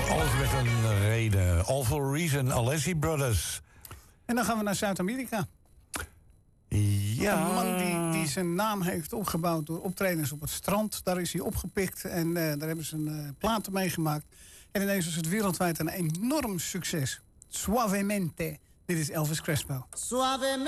Alles met een reden. All for a reason, Alessi Brothers. En dan gaan we naar Zuid-Amerika. Ja. Een man die zijn naam heeft opgebouwd door optredens op het strand. Daar is hij opgepikt en daar hebben ze een platen mee gemaakt. En ineens is het wereldwijd een enorm succes. Suavemente. Dit is Elvis Crespo. Suavemente.